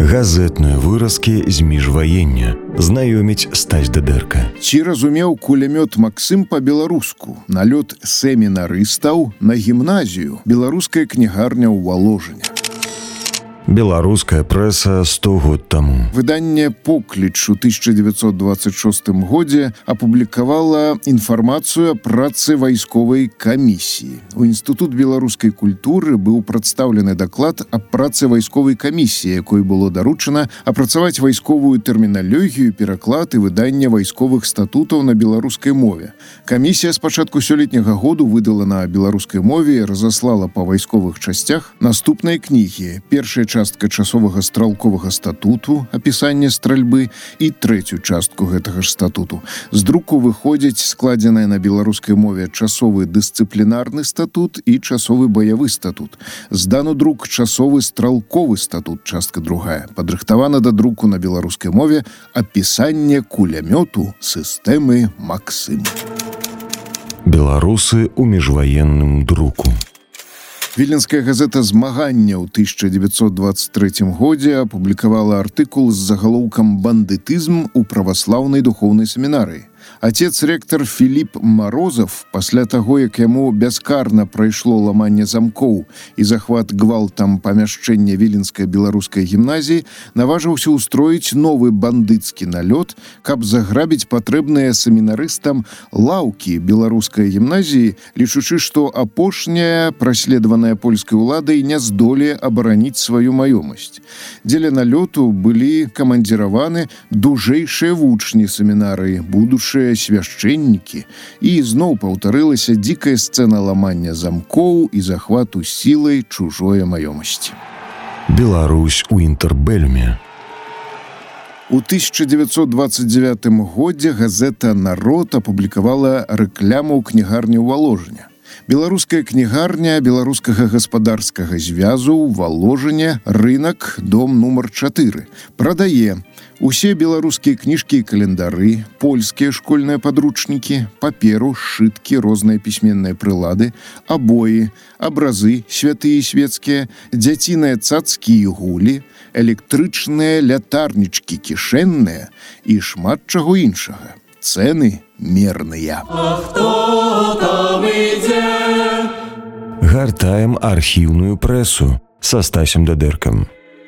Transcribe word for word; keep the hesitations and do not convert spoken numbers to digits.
Газетныя выразкі з міжваення. Знаёміць Стась Дадэрка. Ці разумеў кулямёт Максым па-беларуску? Налёт семінарыстаў на гімназію. Беларуская кнігарня ў Валожыне. Беларуская прэса сто год таму. Выданне «Покліч» у тысяча девятьсот двадцать шостым годзе апублікавала інфармацыю аб працы вайсковай камісіі. У Інстытут беларускай культуры быў прадстаўлены даклад аб працы вайсковай камісіі, якой было даручана апрацаваць вайсковую тэрміналогію, пераклад і выданне вайсковых статутаў на беларускай мове. Камісія з пачатку сёлетняга году выдала на беларускай мове і разаслала па вайсковых часцях наступныя кнігі. Першая частка часовага стралковага статуту, апісанне стральбы, і трэцюю частку гэтага ж статуту. З друку выходзяць складзеныя на беларускай мове часовы дысцыплінарны статут і часовы баявы статут. Здану друк часовы стралковы статут, частка другая. Падрыхтавана да друку на беларускай мове апісанне кулямёту сістэмы Максым. Беларусы ў міжваенным друку. Віленская газета «Змагання» ў тысяча девятьсот двадцать третьем годзе апублікавала артыкул з загалоўкам «Бандытызм у праваслаўнай духоўнай семінарыі». Отец-ректор Філіп Марозов, пасля таго, як яму бяскарна прайшло ламанне замкоў і захват гвалтам памяшчэння Віленскай беларускай гімназіі, наважыўся ўстроіць новы бандыцкі налёт, каб заграбіць патрэбныя семінарыстам лаўкі беларускай гімназіі, лічучы, што апошняя, праследаваная польскай уладай, не здолее абараніць сваю маёмасць. Дзеля налёту былі камандзіраваны дужэйшыя вучні семінарыі, будучыя свяшчэннікі, і зноў паўтарылася дзікая сцэна ламання замкоў і захвату сілай чужое маёмасці. Беларусь у інтэрбэлюме. У тысяча девятьсот двадцать девятым годзе газета «Народ» апублікавала рэкляму ў кнігарні ў Валожыне. Беларуская кнігарня беларускага гаспадарскага звязу ў Валожыне, рынак, дом нумар чатыры. Прадае усе беларускія кніжкі і календары, польскія школьныя падручнікі, паперу, сшыткі, розныя пісьменныя прылады, абоі, абразы святыя і свецкія, дзяціныя цацкі і гулі, электрычныя лятарнічкі кішэнныя і шмат чаго іншага. Цэны мерныя. А хто там ідзе? Гартаем архіўную прэсу са Стасем Дадэркам.